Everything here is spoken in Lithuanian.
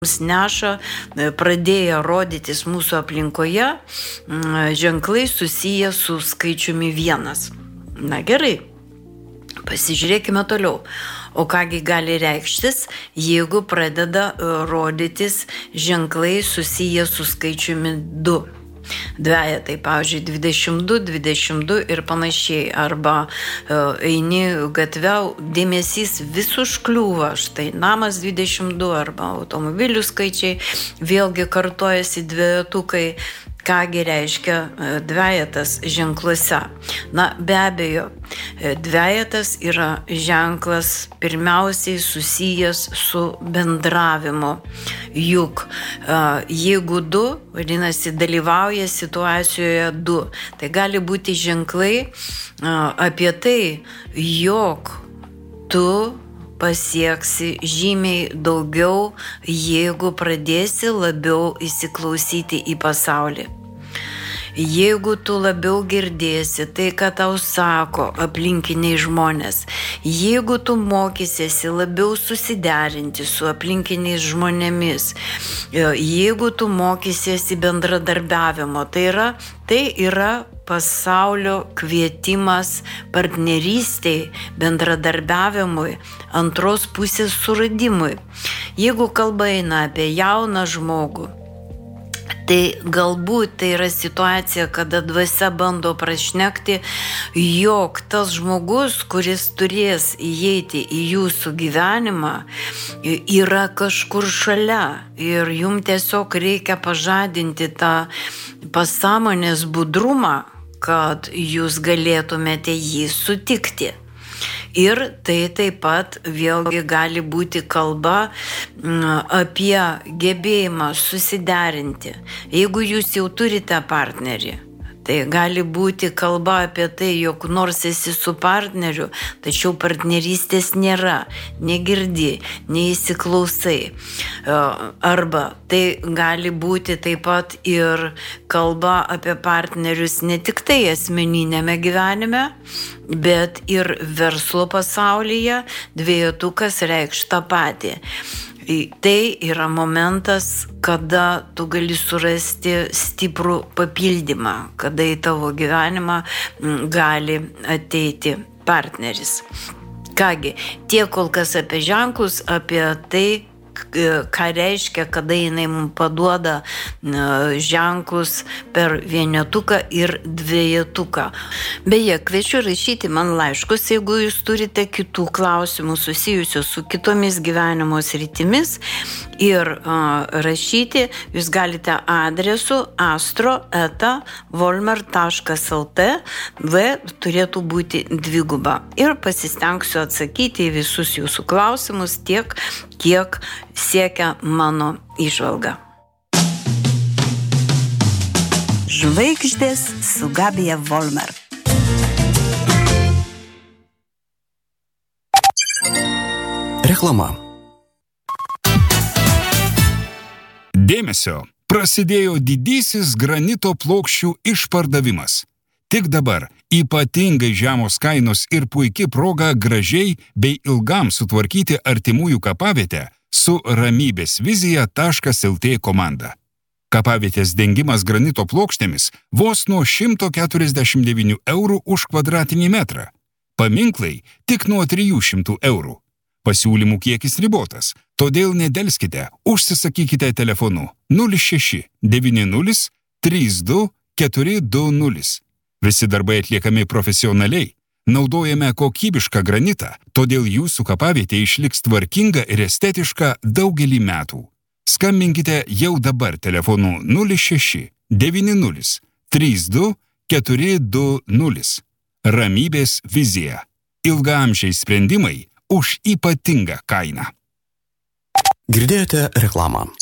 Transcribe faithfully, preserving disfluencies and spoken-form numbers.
neša, pradėjo rodytis mūsų aplinkoje ženklai susiję su skaičiumi vienas. Na gerai, pasižiūrėkime toliau. O kągi gali reikštis, jeigu pradeda rodytis ženklai susiję su skaičiumi du. Dvejetai, pavyzdžiui, dvidešimt du, dvidešimt du ir panašiai. Arba e, eini gatvę, dėmesys vis užkliūva, štai namas dvidešimt du arba automobilių skaičiai, vėlgi kartojasi dvejetukai. Kągi reiškia dvejetas ženkluose? Na, be abejo, dvejetas yra ženklas pirmiausiai susijęs su bendravimu. Juk jeigu du, vadinasi, dalyvauja situacijoje du, tai gali būti ženklai apie tai, jog tu pasieksi žymiai daugiau, jeigu pradėsi labiau įsiklausyti į pasaulį. Jeigu tu labiau girdėsi tai, ką tau sako aplinkiniai žmonės, jeigu tu mokysiesi labiau susiderinti su aplinkiniais žmonėmis, jeigu tu mokysiesi bendradarbiavimo, tai yra, tai yra pasaulio kvietimas partnerystei, bendradarbiavimui, antros pusės suradimui. Jeigu kalba eina apie jauną žmogų, tai galbūt tai yra situacija, kada dvasia bando prašnekti, jog tas žmogus, kuris turės įeiti į jūsų gyvenimą, yra kažkur šalia ir jums tiesiog reikia pažadinti tą pasąmonės budrumą, kad jūs galėtumėte jį sutikti. Ir tai taip pat vėlgi gali būti kalba apie gebėjimą susiderinti. Jeigu jūs jau turite partnerį, tai gali būti kalba apie tai, jog nors esi su partneriu, tačiau partnerystės nėra, negirdi, neįsiklausai. Arba tai gali būti taip pat ir kalba apie partnerius ne tik tai asmeninėme gyvenime, bet ir verslo pasaulyje. Dvejetukas reikš tą patį. Tai yra momentas, kada tu gali surasti stiprų papildymą, kada į tavo gyvenimą gali ateiti partneris. Kągi, tiek kol kas apie ženklus, apie tai, ką reiškia, kada jinai mums paduoda ženklus per vienetuką ir dvejetuką. Beje, kviečiu rašyti man laiškus, jeigu jūs turite kitų klausimų susijusių su kitomis gyvenimo sritimis, ir uh, rašyti jūs galite adresu astro eta volmer taškas lt, v turėtų būti dviguba. Ir pasistengsiu atsakyti į visus jūsų klausimus tiek, kiek siekia mano įžvalga. Žvaigždės su Gabija Volmer. Reklama. Dėmesio! Prasidėjo didysis granito plokščių išpardavimas. Tik dabar ypatingai žemos kainos ir puiki proga gražiai bei ilgam sutvarkyti artimųjų kapavietę su ramybės vizija taškas lt komanda. Kapavietės dengimas granito plokštėmis vos nuo šimto keturiasdešimt devynių eurų už kvadratinį metrą. Paminklai tik nuo trijų šimtų eurų. Pasiūlymų kiekis ribotas, todėl nedelskite, užsisakykite telefonu nulis šeši devyni nulis trys du keturi du nulis. Visi darbai atliekami profesionaliai, naudojame kokybišką granitą, todėl jūsų kapavietė išliks tvarkinga ir estetiška daugelį metų. Skambinkite jau dabar telefonu nulis šeši devyni nulis trys du keturi du nulis. Ramybės vizija. Ilgaamžiai sprendimai už ypatingą kainą. Girdėjote reklamą.